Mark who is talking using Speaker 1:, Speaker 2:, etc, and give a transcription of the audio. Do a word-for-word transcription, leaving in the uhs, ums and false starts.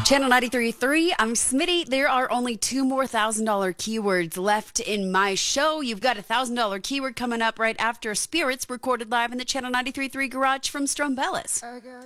Speaker 1: Channel ninety-three point three, I'm Smitty. There are only two more one thousand dollar keywords left in my show. You've got a one thousand dollar keyword coming up right after Spirits, recorded live in the Channel ninety-three point three garage from Strombellis.